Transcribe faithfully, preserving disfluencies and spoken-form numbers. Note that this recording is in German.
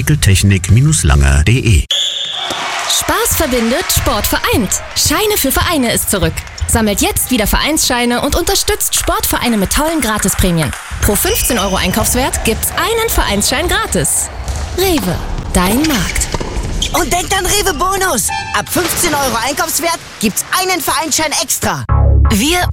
Artikeltechnik Lange punkt de. Spaß verbindet, Sport vereint. Scheine für Vereine ist zurück. Sammelt jetzt wieder Vereinsscheine und unterstützt Sportvereine mit tollen Gratisprämien. Pro fünfzehn Euro Einkaufswert gibt's einen Vereinsschein gratis. Rewe, dein Markt. Und denkt an Rewe Bonus. Ab fünfzehn Euro Einkaufswert gibt's einen Vereinsschein extra. Wir